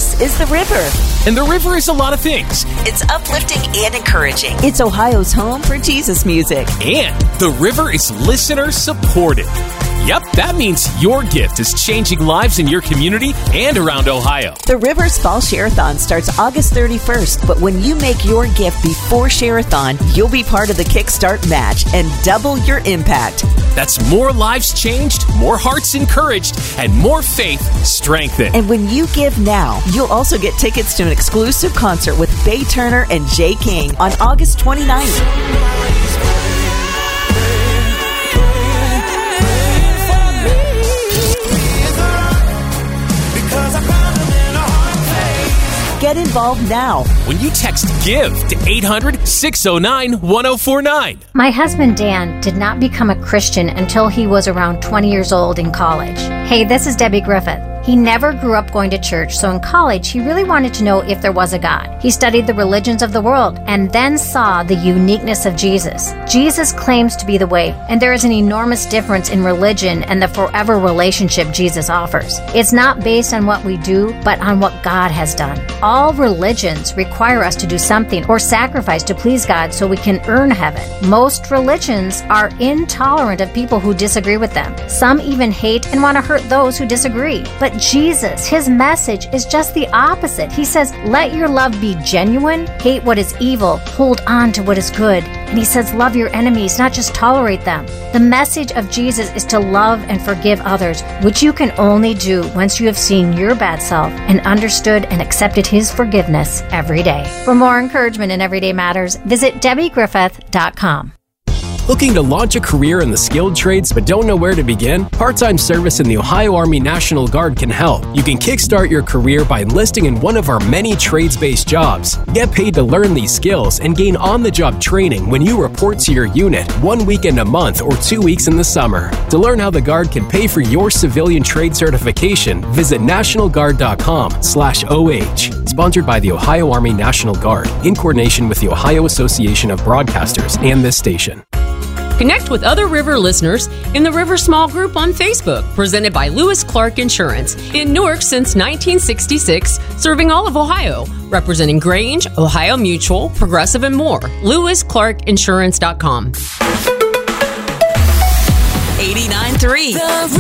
This is The River. And The River is a lot of things. It's uplifting and encouraging. It's Ohio's home for Jesus music. And The River is listener supported. Yep, that means your gift is changing lives in your community and around Ohio. The River's Fall Share-a-thon starts August 31st, but when you make your gift before Share-a-thon, you'll be part of the Kickstart match and double your impact. That's more lives changed, more hearts encouraged, and more faith strengthened. And when you give now, you'll also get tickets to an exclusive concert with Bay Turner and Jay King on August 29th. Get involved now when you text GIVE to 800-609-1049. My husband Dan did not become a Christian until he was around 20 years old in college. Hey, this is Debbie Griffith. He never grew up going to church, so in college he really wanted to know if there was a God. He studied the religions of the world and then saw the uniqueness of Jesus. Jesus claims to be the way, and there is an enormous difference in religion and the forever relationship Jesus offers. It's not based on what we do, but on what God has done. All religions require us to do something or sacrifice to please God so we can earn heaven. Most religions are intolerant of people who disagree with them. Some even hate and want to hurt those who disagree. But Jesus, his message is just the opposite. He says, let your love be genuine, hate what is evil, hold on to what is good. And he says, love your enemies, not just tolerate them. The message of Jesus is to love and forgive others, which you can only do once you have seen your bad self and understood and accepted his forgiveness every day. For more encouragement in Everyday Matters, visit DebbieGriffith.com. Looking to launch a career in the skilled trades but don't know where to begin? Part-time service in the Ohio Army National Guard can help. You can kickstart your career by enlisting in one of our many trades-based jobs. Get paid to learn these skills and gain on-the-job training when you report to your unit 1 weekend a month or 2 weeks in the summer. To learn how the Guard can pay for your civilian trade certification, visit nationalguard.com/OH. Sponsored by the Ohio Army National Guard in coordination with the Ohio Association of Broadcasters and this station. Connect with other River listeners in the River Small Group on Facebook, presented by Lewis Clark Insurance. In Newark since 1966, serving all of Ohio, representing Grange, Ohio Mutual, Progressive, and more. LewisClarkInsurance.com. 89.3